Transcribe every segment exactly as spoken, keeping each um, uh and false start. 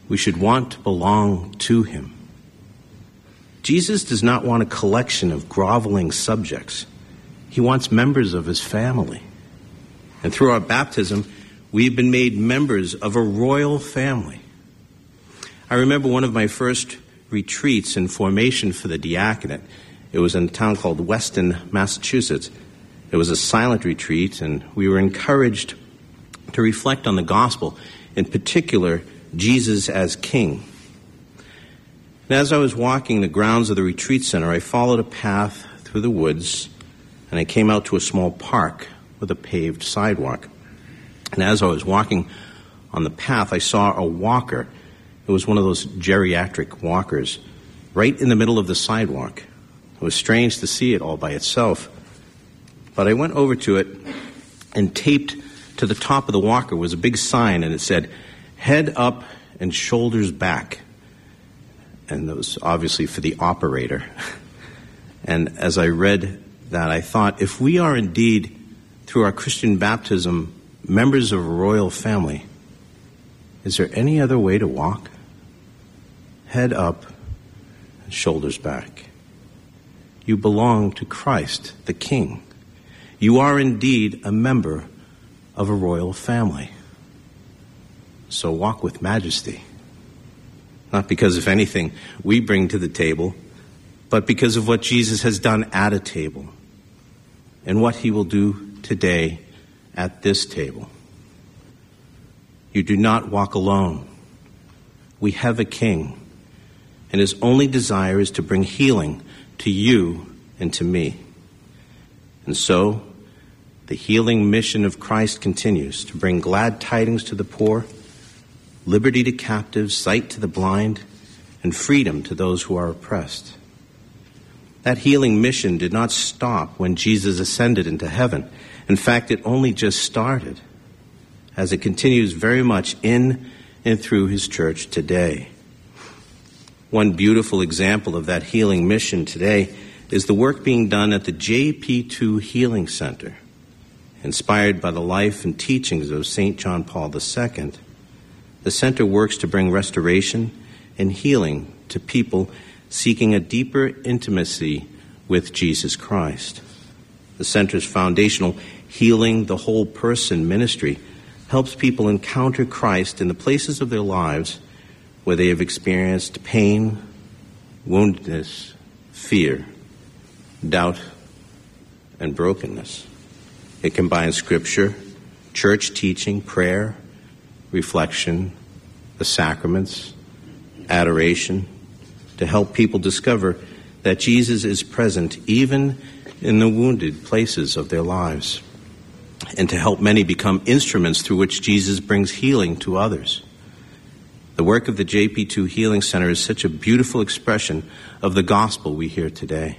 We should want to belong to him. Jesus does not want a collection of groveling subjects. He wants members of his family. And through our baptism, we've been made members of a royal family. I remember one of my first retreats in formation for the diaconate. It was in a town called Weston, Massachusetts. It was a silent retreat, and we were encouraged to reflect on the gospel, in particular, Jesus as King. And as I was walking the grounds of the retreat center, I followed a path through the woods, and I came out to a small park with a paved sidewalk. And as I was walking on the path, I saw a walker. It was one of those geriatric walkers right in the middle of the sidewalk. It was strange to see it all by itself. But I went over to it, and taped to the top of the walker was a big sign, and it said, "Head up and shoulders back." And that was obviously for the operator. And as I read that, I thought, if we are indeed, through our Christian baptism, members of a royal family, is there any other way to walk? Head up and shoulders back. You belong to Christ, the King. You are indeed a member of a royal family. So walk with majesty. Not because of anything we bring to the table, but because of what Jesus has done at a table and what he will do today at this table. You do not walk alone. We have a King, and his only desire is to bring healing to you and to me. And so, the healing mission of Christ continues to bring glad tidings to the poor, liberty to captives, sight to the blind, and freedom to those who are oppressed. That healing mission did not stop when Jesus ascended into heaven. In fact, it only just started, as it continues very much in and through his church today. One beautiful example of that healing mission today is the work being done at the J P two Healing Center. Inspired by the life and teachings of Saint John Paul the Second, the center works to bring restoration and healing to people seeking a deeper intimacy with Jesus Christ. The center's foundational Healing the Whole Person ministry helps people encounter Christ in the places of their lives where they have experienced pain, woundedness, fear, doubt, and brokenness. It combines scripture, church teaching, prayer, reflection, the sacraments, adoration, to help people discover that Jesus is present even in the wounded places of their lives, and to help many become instruments through which Jesus brings healing to others. The work of the J P two Healing Center is such a beautiful expression of the gospel we hear today.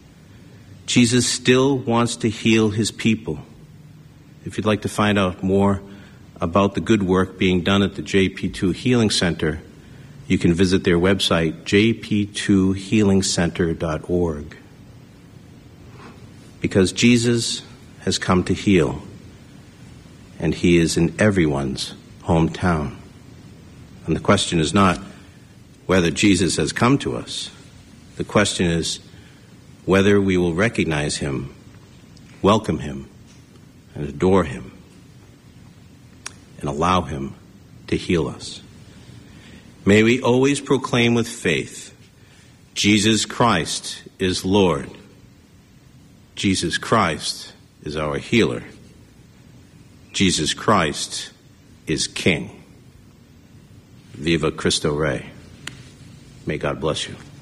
Jesus still wants to heal his people. If you'd like to find out more about the good work being done at the J P two Healing Center, you can visit their website, j p two healing center dot org. Because Jesus has come to heal, and he is in everyone's hometown. And the question is not whether Jesus has come to us. The question is whether we will recognize him, welcome him, and adore him, and allow him to heal us. May we always proclaim with faith, Jesus Christ is Lord. Jesus Christ is our healer. Jesus Christ is King. Viva Cristo Rey. May God bless you.